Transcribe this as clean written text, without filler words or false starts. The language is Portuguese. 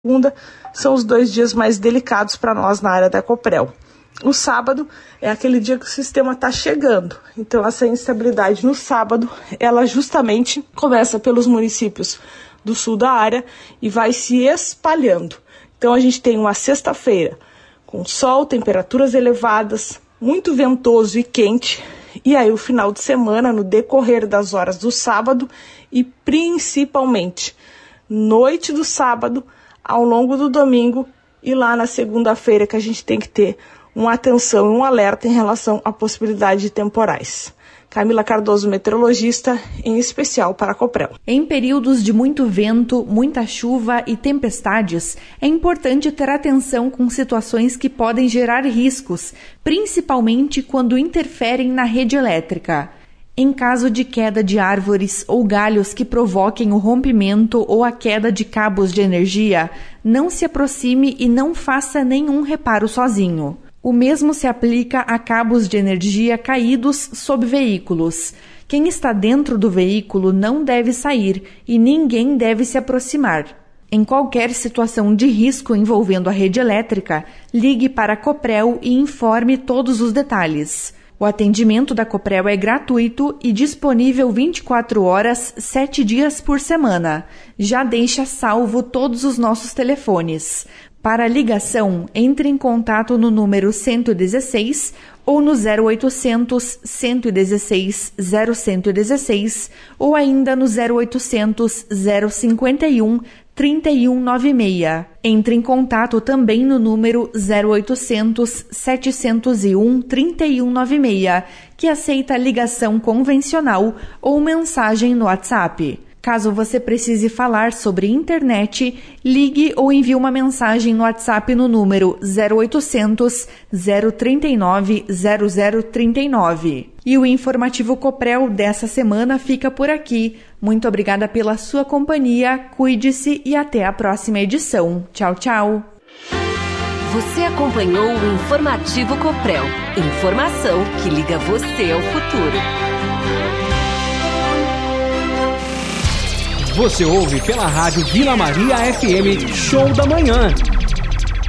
segunda são os 2 dias mais delicados para nós na área da Coprel. O sábado é aquele dia que o sistema está chegando. Então, essa instabilidade no sábado, ela justamente começa pelos municípios do sul da área e vai se espalhando. Então, a gente tem uma sexta-feira com sol, temperaturas elevadas, muito ventoso e quente. E aí, o final de semana, no decorrer das horas do sábado e principalmente noite do sábado, ao longo do domingo e lá na segunda-feira, que a gente tem que ter uma atenção e um alerta em relação à possibilidade de temporais. Camila Cardoso, meteorologista, em especial para a Coprel. Em períodos de muito vento, muita chuva e tempestades, é importante ter atenção com situações que podem gerar riscos, principalmente quando interferem na rede elétrica. Em caso de queda de árvores ou galhos que provoquem o rompimento ou a queda de cabos de energia, não se aproxime e não faça nenhum reparo sozinho. O mesmo se aplica a cabos de energia caídos sob veículos. Quem está dentro do veículo não deve sair e ninguém deve se aproximar. Em qualquer situação de risco envolvendo a rede elétrica, ligue para a Coprel e informe todos os detalhes. O atendimento da Coprel é gratuito e disponível 24 horas, 7 dias por semana. Já deixa salvo todos os nossos telefones. Para ligação, entre em contato no número 116 ou no 0800 116 0116 ou ainda no 0800 051 3196. Entre em contato também no número 0800 701 3196, que aceita ligação convencional ou mensagem no WhatsApp. Caso você precise falar sobre internet, ligue ou envie uma mensagem no WhatsApp no número 0800 039 0039. E o informativo Coprel dessa semana fica por aqui. Muito obrigada pela sua companhia, cuide-se e até a próxima edição. Tchau, tchau. Você acompanhou o informativo Coprel. Informação que liga você ao futuro. Você ouve pela rádio Vila Maria FM Show da Manhã.